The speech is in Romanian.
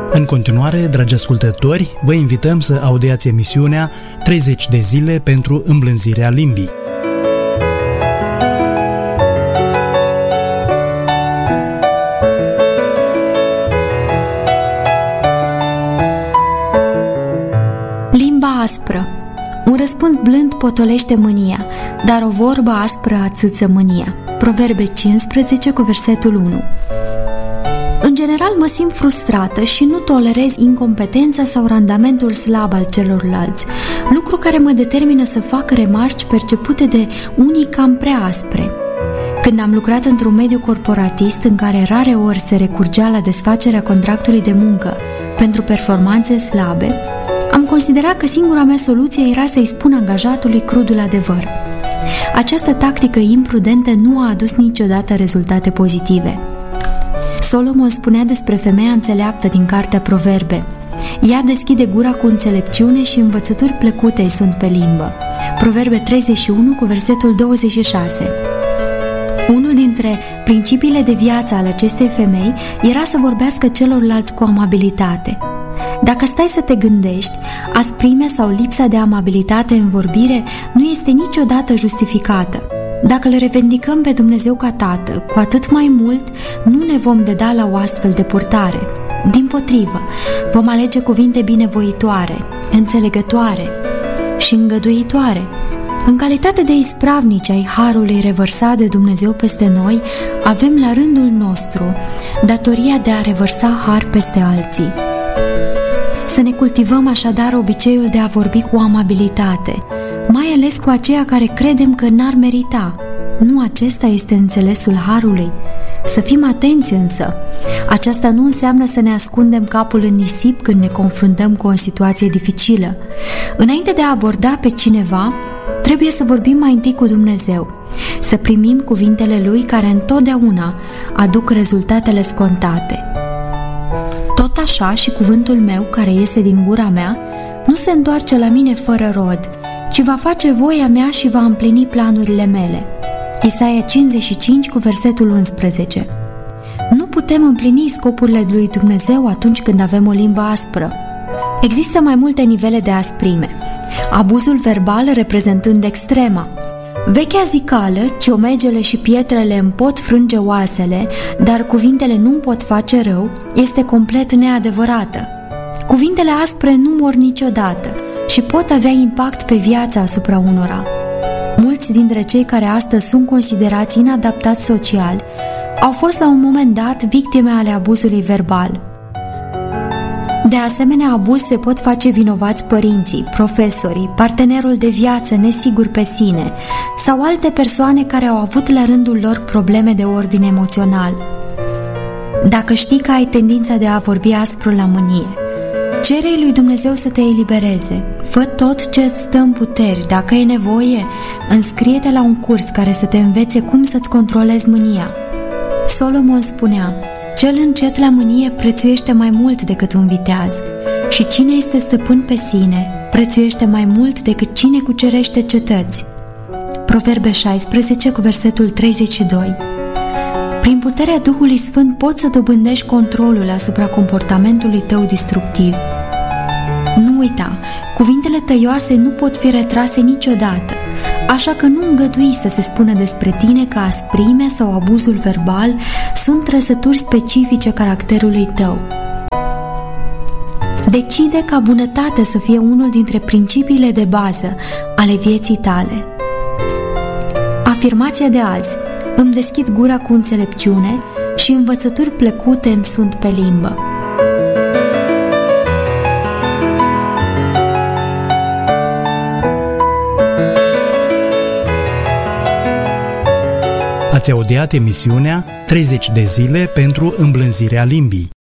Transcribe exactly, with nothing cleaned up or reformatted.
În continuare, dragi ascultători, vă invităm să audiați emisiunea treizeci de zile pentru îmblânzirea limbii. Limba aspră. Un răspuns blând potolește mânia, dar o vorbă aspră ațâță mânia. Proverbe cincisprezece cu versetul unu. În general mă simt frustrată și nu tolerez incompetența sau randamentul slab al celorlalți, lucru care mă determină să fac remarci percepute de unii cam prea aspre. Când am lucrat într-un mediu corporatist în care rare ori se recurgea la desfacerea contractului de muncă pentru performanțe slabe, am considerat că singura mea soluție era să-i spun angajatului crudul adevăr. Această tactică imprudentă nu a adus niciodată rezultate pozitive. Solomon spunea despre femeia înțeleaptă din cartea Proverbe: ea deschide gura cu înțelepciune și învățături plăcute îi sunt pe limbă. Proverbe treizeci și unu cu versetul douăzeci și șase. Unul dintre principiile de viață ale acestei femei era să vorbească celorlalți cu amabilitate. Dacă stai să te gândești, asprimea sau lipsa de amabilitate în vorbire nu este niciodată justificată. Dacă le revendicăm pe Dumnezeu ca Tată, cu atât mai mult nu ne vom deda la o astfel de purtare. Dimpotrivă, vom alege cuvinte binevoitoare, înțelegătoare și îngăduitoare. În calitate de ispravnici ai harului revărsat de Dumnezeu peste noi, avem la rândul nostru datoria de a revărsa har peste alții. Să ne cultivăm așadar obiceiul de a vorbi cu amabilitate, mai ales cu aceia care credem că n-ar merita. Nu acesta este înțelesul harului. Să fim atenți însă. Aceasta nu înseamnă să ne ascundem capul în nisip când ne confruntăm cu o situație dificilă. Înainte de a aborda pe cineva, trebuie să vorbim mai întâi cu Dumnezeu, să primim cuvintele Lui care întotdeauna aduc rezultatele scontate. Tot așa și cuvântul meu care iese din gura mea nu se întoarce la mine fără rod, ci va face voia mea și va împlini planurile mele. Isaia cincizeci și cinci cu versetul unsprezece. Nu putem împlini scopurile lui Dumnezeu atunci când avem o limbă aspră. Există mai multe nivele de asprime. Abuzul verbal reprezentând extrema. Vechea zicală, ciomegele și pietrele îmi pot frânge oasele, dar cuvintele nu îmi pot face rău, este complet neadevărată. Cuvintele aspre nu mor niciodată și pot avea impact pe viața asupra unora. Mulți dintre cei care astăzi sunt considerați inadaptați social au fost la un moment dat victime ale abuzului verbal. De asemenea, abuz se pot face vinovați părinții, profesorii, partenerul de viață nesigur pe sine sau alte persoane care au avut la rândul lor probleme de ordine emoțional. Dacă știi că ai tendința de a vorbi aspru la mânie, cere-i lui Dumnezeu să te elibereze. Fă tot ce îți stă în puteri. Dacă e nevoie, înscrie-te la un curs care să te învețe cum să-ți controlezi mânia. Solomon spunea: cel încet la mânie prețuiește mai mult decât un viteaz și cine este stăpân pe sine prețuiește mai mult decât cine cucerește cetăți. Proverbe șaisprezece cu versetul treizeci și doi. Prin puterea Duhului Sfânt poți să dobândești controlul asupra comportamentului tău destructiv. Nu uita, cuvintele tăioase nu pot fi retrase niciodată, așa că nu îngădui să se spună despre tine că asprimea sau abuzul verbal sunt trăsături specifice caracterului tău. Decide ca bunătatea să fie unul dintre principiile de bază ale vieții tale. Afirmația de azi: îmi deschid gura cu înțelepciune și învățături plăcute îmi sunt pe limbă. Ați audiat emisiunea treizeci de zile pentru îmblânzirea limbii.